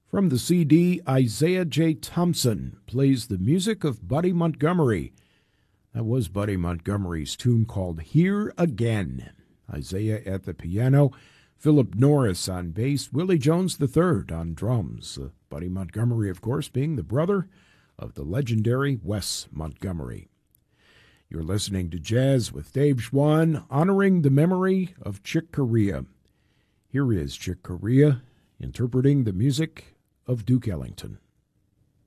From the CD, Isaiah J. Thompson plays the music of Buddy Montgomery. That was Buddy Montgomery's tune called Here Again. Isaiah at the piano, Philip Norris on bass, Willie Jones III on drums. Buddy Montgomery, of course, being the brother of the legendary Wes Montgomery. You're listening to Jazz with Dave Schwann, honoring the memory of Chick Corea. Here is Chick Corea interpreting the music of Duke Ellington.